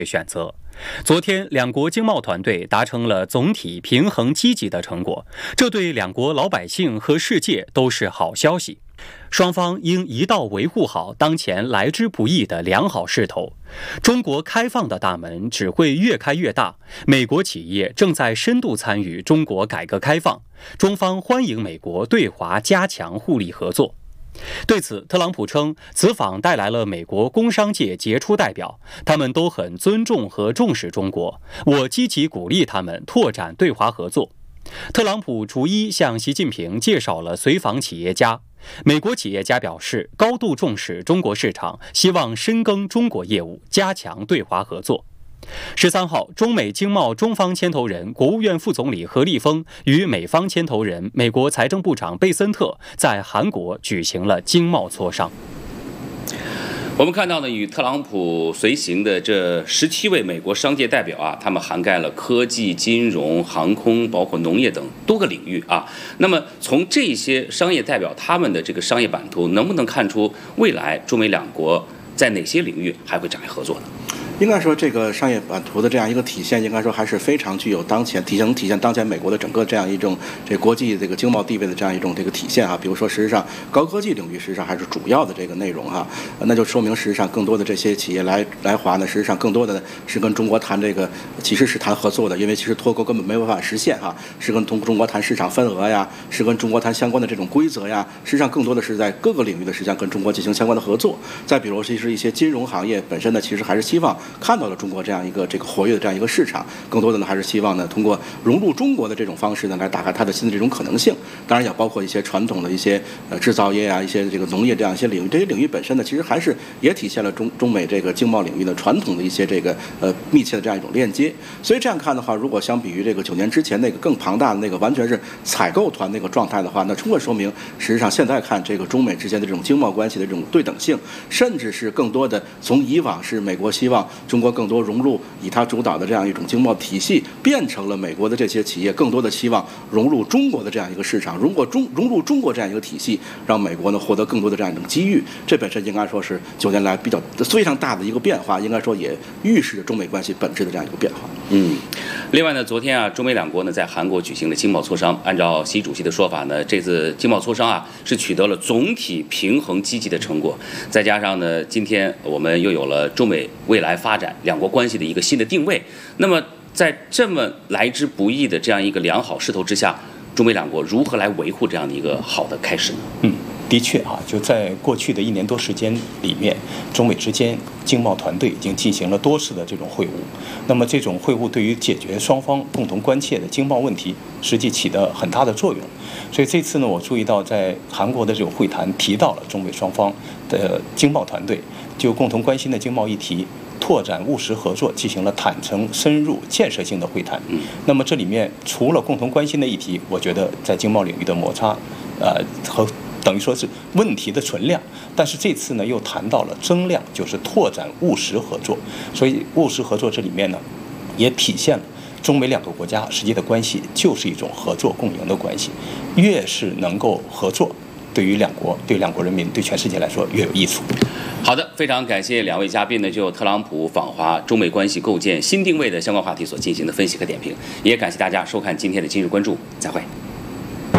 选择。昨天，两国经贸团队达成了总体平衡积极的成果，这对两国老百姓和世界都是好消息。双方应一道维护好当前来之不易的良好势头。中国开放的大门只会越开越大，美国企业正在深度参与中国改革开放，中方欢迎美国对华加强互利合作。对此，特朗普称，此访带来了美国工商界杰出代表，他们都很尊重和重视中国，我积极鼓励他们拓展对华合作。特朗普逐一向习近平介绍了随访企业家，美国企业家表示高度重视中国市场，希望深耕中国业务，加强对华合作。13号，中美经贸中方牵头人、国务院副总理何立峰与美方牵头人、美国财政部长贝森特在韩国举行了经贸磋商。 我们看到呢，与特朗普随行的这17位美国商界代表啊，他们涵盖了科技、金融、航空，包括农业等多个领域啊。那么从这些商业代表他们的这个商业版图，能不能看出未来中美两国在哪些领域还会展开合作呢？ 应该说，这个商业版图的这样一个体现，应该说还是非常具有体现当前美国的整个这样一种国际这个经贸地位的这样一种这个体现啊。比如说，实际上高科技领域实际上还是主要的这个内容哈，那就说明实际上更多的这些企业来华呢，实际上更多的是跟中国谈这个，其实是谈合作的，因为其实脱钩根本没有办法实现哈，是跟中国谈市场份额呀，是跟中国谈相关的这种规则呀，实际上更多的是在各个领域的实际上跟中国进行相关的合作。再比如，其实一些金融行业本身呢，其实还是希望看到了中国这样一个活跃的这样一个市场，更多的呢还是希望呢通过融入中国的这种方式呢来打开它的新的这种可能性。当然也包括一些传统的一些制造业啊，一些这个农业这样一些领域，这些领域本身呢其实还是也体现了中美这个经贸领域的传统的一些这个密切的这样一种链接。所以这样看的话，如果相比于这个9年之前那个更庞大的那个完全是采购团那个状态的话，那充分说明实际上现在看这个中美之间的这种经贸关系的这种对等性，甚至是更多的从以往是美国希望中国更多融入以它主导的这样一种经贸体系，变成了美国的这些企业更多的希望融入中国的这样一个市场，融入中国这样一个体系，让美国呢获得更多的这样一种机遇。这本身应该说是9年来非常大的一个变化，应该说也预示着中美关系本质的这样一个变化。 另外呢，昨天啊，中美两国呢在韩国举行了经贸磋商。按照习主席的说法呢，这次经贸磋商啊是取得了总体平衡积极的成果。再加上呢，今天我们又有了中美未来发展两国关系的一个新的定位。那么在这么来之不易的这样一个良好势头之下，中美两国如何来维护这样的一个好的开始呢？ 的确啊，就在过去的1年多时间里面，中美之间经贸团队已经进行了多次的这种会晤。那么这种会晤对于解决双方共同关切的经贸问题，实际起了很大的作用。所以这次呢，我注意到在韩国的这种会谈提到了中美双方的经贸团队就共同关心的经贸议题拓展务实合作进行了坦诚、深入、建设性的会谈。那么这里面除了共同关心的议题，我觉得在经贸领域的摩擦，和等于说是问题的存量，但是这次呢又谈到了增量，就是拓展务实合作。所以务实合作这里面呢，也体现了中美两个国家实际的关系就是一种合作共赢的关系。越是能够合作，对于两国、对两国人民、对全世界来说越有益处。 好的，非常感谢两位嘉宾呢，就特朗普访华、中美关系构建新定位的相关话题所进行的分析和点评，也感谢大家收看今天的今日关注，再会。